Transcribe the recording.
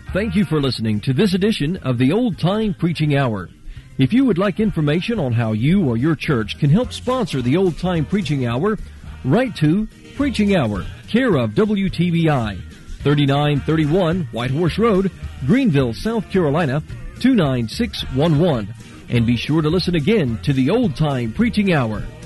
Thank you for listening to this edition of the Old Time Preaching Hour. If you would like information on how you or your church can help sponsor the Old Time Preaching Hour, write to Preaching Hour, care of WTBI, 3931 White Horse Road, Greenville, South Carolina, 29611. And be sure to listen again to the Old Time Preaching Hour.